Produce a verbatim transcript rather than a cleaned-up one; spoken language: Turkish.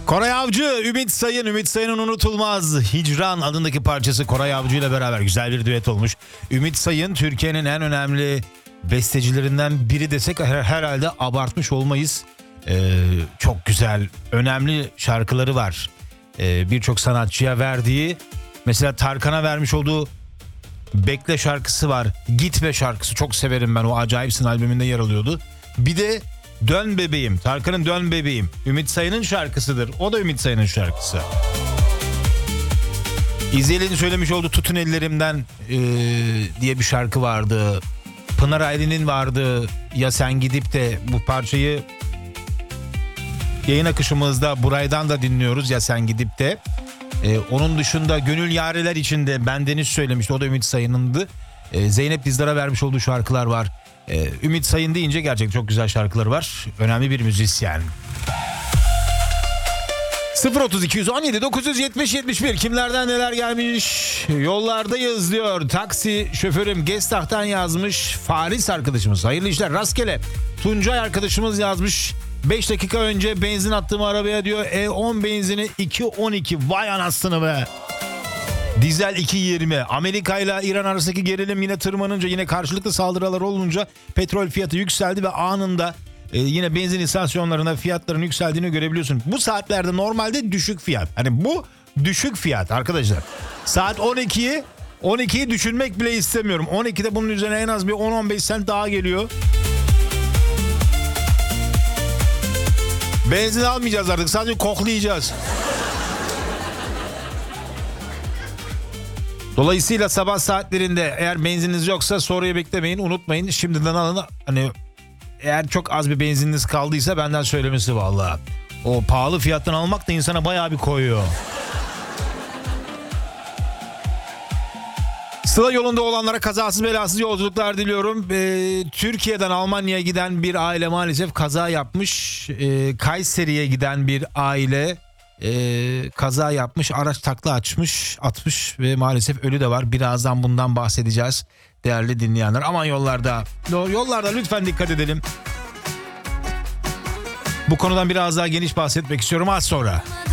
Koray Avcı, Ümit Sayın, Ümit Sayın'ın unutulmaz Hicran adındaki parçası Koray Avcı ile beraber güzel bir düet olmuş. Ümit Sayın Türkiye'nin en önemli bestecilerinden biri desek her, herhalde abartmış olmayız. Ee, çok güzel, önemli şarkıları var. Ee, Birçok sanatçıya verdiği, mesela Tarkan'a vermiş olduğu Bekle şarkısı var. Gitme şarkısı çok severim ben, o Acayipsin albümünde yer alıyordu. Bir de Dön Bebeğim, Tarkan'ın Dön Bebeğim Ümit Sayın'ın şarkısıdır. O da Ümit Sayın'ın şarkısı. İzel'in söylemiş olduğu Tutun Ellerimden ee, diye bir şarkı vardı. Pınar Aylin'in vardı. Ya Sen Gidip de bu parçayı yayın akışımızda Buray'dan da dinliyoruz. Ya Sen Gidip de. Ee, onun dışında Gönül Yareler içinde Bendeniz söylemişti. O da Ümit Sayın'ındı. Ee, Zeynep Dizdar'a vermiş olduğu şarkılar var. Ee, Ümit Sayın deyince gerçekten çok güzel şarkıları var. Önemli bir müzisyen. sıfır otuz iki yüz on yedi dokuz yüz yetmiş yetmiş bir kimlerden neler gelmiş? Yollardayız diyor. Taksi şoförüm Gestach'tan yazmış. Faris arkadaşımız. Hayırlı işler, rastgele. Tuncay arkadaşımız yazmış. beş dakika önce benzin attığım arabaya diyor E on benzini iki on iki. Vay anasını be. Dizel iki yirmi. Amerika ile İran arasındaki gerilim yine tırmanınca, yine karşılıklı saldırılar olunca petrol fiyatı yükseldi ve anında e, yine benzin istasyonlarında fiyatların yükseldiğini görebiliyorsun. Bu saatlerde normalde düşük fiyat. Hani bu düşük fiyat arkadaşlar. Saat on ikiyi on ikiyi düşünmek bile istemiyorum. on ikide bunun üzerine en az bir on on beş sent daha geliyor. Benzin almayacağız artık, sadece koklayacağız. Dolayısıyla sabah saatlerinde eğer benzininiz yoksa soruyu beklemeyin, unutmayın. Şimdiden alın. Hani eğer çok az bir benzininiz kaldıysa benden söylemesi vallahi. O pahalı fiyattan almak da insana bayağı bir koyuyor. Sıla yolunda olanlara kazasız belasız yolculuklar diliyorum. Ee, Türkiye'den Almanya'ya giden bir aile maalesef kaza yapmış. Ee, Kayseri'ye giden bir aile e, kaza yapmış. Araç takla açmış, atmış ve maalesef ölü de var. Birazdan bundan bahsedeceğiz değerli dinleyenler. Aman yollarda, yollarda lütfen dikkat edelim. Bu konudan biraz daha geniş bahsetmek istiyorum az sonra.